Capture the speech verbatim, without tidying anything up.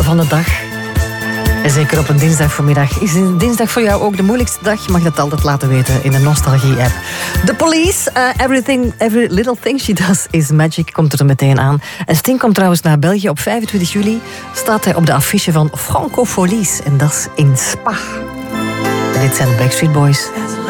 van de dag. En zeker op een dinsdag voormiddag. Is een dinsdag voor jou ook de moeilijkste dag? Je mag dat altijd laten weten in de Nostalgie-app. The Police, uh, everything, every little thing she does is magic, komt er meteen aan. En Sting komt trouwens naar België op vijfentwintig juli. Staat hij op de affiche van Francofolies. En dat is in Spa. En dit zijn de Backstreet Boys.